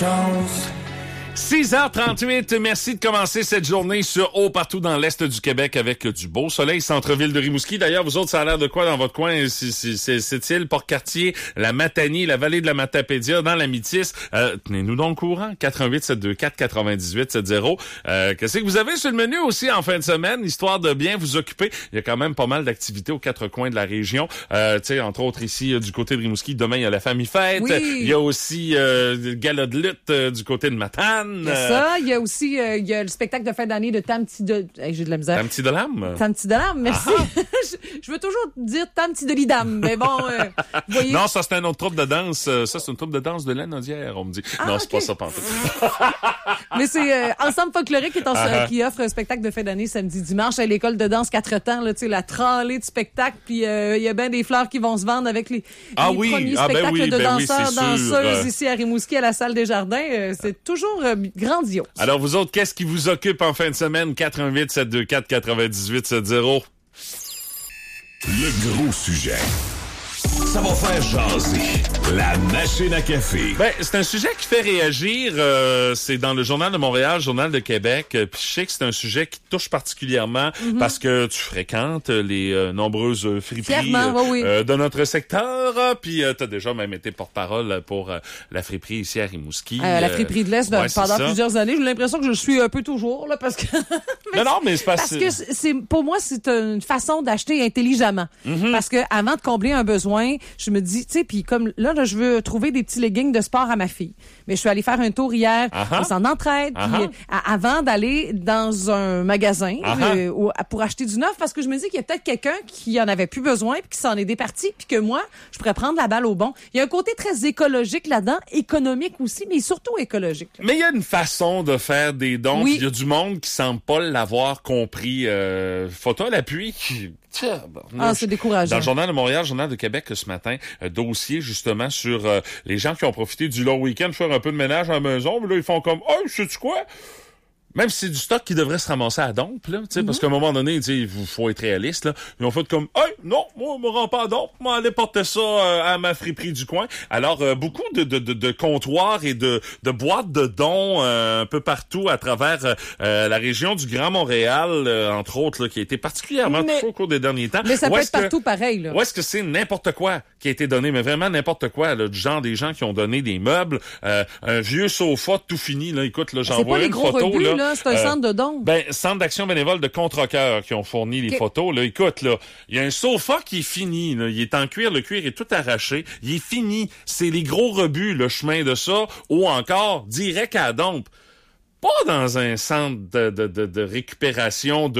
6h38, merci de commencer cette journée sur Haut partout dans l'Est du Québec avec du beau soleil, centre-ville de Rimouski. D'ailleurs, vous autres, ça a l'air de quoi dans votre coin? C'est-il Port-Cartier, la Matanie, la vallée de la Matapédia, dans la Métis? Tenez-nous donc au courant, 88-724-9870. Qu'est-ce que vous avez sur le menu aussi en fin de semaine, histoire de bien vous occuper? Il y a quand même pas mal d'activités aux quatre coins de la région. Tu sais, entre autres ici, du côté de Rimouski, demain, il y a la Famille Fête. Oui. Il y a aussi le gala de lutte du côté de Matane. Il y a ça, il y a aussi il y a le spectacle de fin d'année de Tam Petit de... Hey, j'ai de la misère. Tam Petit de l'âme? Tam Petit de l'âme, merci. je veux toujours dire Tam Petit de l'idame, mais bon, vous voyez... Non, ça c'est un autre troupe de danse. Ça, c'est une troupe de danse de Lanaudière, on me dit. Non, c'est pas ça, pantoute. Mais c'est Ensemble folklorique qui offre un spectacle de fin d'année samedi, dimanche à l'école de danse 4 temps, là, tu sais, la tralée de spectacle, puis il y a bien des fleurs qui vont se vendre avec les premiers spectacles de danseurs, danseuses ici à Rimouski, à la Salle des Jardins. C'est toujours grandiose. Alors, vous autres, qu'est-ce qui vous occupe en fin de semaine? 88-724-9870. Le gros sujet. Ça va faire jaser. La machine à café. Ben, c'est un sujet qui fait réagir. C'est dans le Journal de Montréal, Journal de Québec. Puis je sais que c'est un sujet qui te touche particulièrement parce que tu fréquentes les nombreuses friperies de notre secteur. Puis t'as déjà même été porte-parole pour la friperie ici à Rimouski. La friperie de l'Est pendant plusieurs années. J'ai l'impression que je le suis un peu toujours là parce que. mais c'est parce que c'est pour moi c'est une façon d'acheter intelligemment. Parce que avant de combler un besoin, je me dis, tu sais, puis comme là, je veux trouver des petits leggings de sport à ma fille. Mais je suis allée faire un tour hier, on s'en entraide, puis avant d'aller dans un magasin pour acheter du neuf, parce que je me dis qu'il y a peut-être quelqu'un qui en avait plus besoin, puis qui s'en est départi, puis que moi, je pourrais prendre la balle au bon. Il y a un côté très écologique là-dedans, économique aussi, mais surtout écologique. Là. Mais il y a une façon de faire des dons. Il y a du monde qui semble pas l'avoir compris. Photo à l'appui. C'est décourageant. Dans le Journal de Montréal, Journal de Québec ce matin, dossier justement sur les gens qui ont profité du long week-end faire un peu de ménage à la maison, mais là ils font comme « Oh, sais-tu quoi? » Même si c'est du stock qui devrait se ramasser à dompe, là, tu sais, parce qu'à un moment donné, tu sais, il faut être réaliste, là. Ils ont fait comme, hey, non, moi, on me rend pas à dompe, moi, allez porter ça à ma friperie du coin. Alors, beaucoup de comptoirs et de boîtes de dons un peu partout à travers la région du Grand Montréal, entre autres, là, qui a été particulièrement touchée au cours des derniers temps. Mais ça peut être partout pareil, là. Ou est-ce que c'est n'importe quoi qui a été donné, mais vraiment n'importe quoi, là, du genre des gens qui ont donné des meubles, un vieux sofa tout fini, là, écoute, là, j'envoie une photo, là. C'est un centre de dons. Centre d'action bénévole de Contrecoeur qui ont fourni les photos. Là, écoute, là, il y a un sofa qui est fini. Là, il est en cuir, le cuir est tout arraché. Il est fini. C'est les gros rebuts, le chemin de ça, ou encore direct à la dompe. Pas dans un centre de récupération